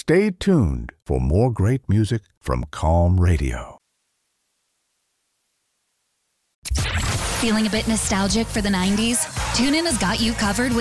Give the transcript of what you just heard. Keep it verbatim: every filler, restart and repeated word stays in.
Stay tuned for more great music from Calm Radio. Feeling a bit nostalgic for the nineties? TuneIn has got you covered with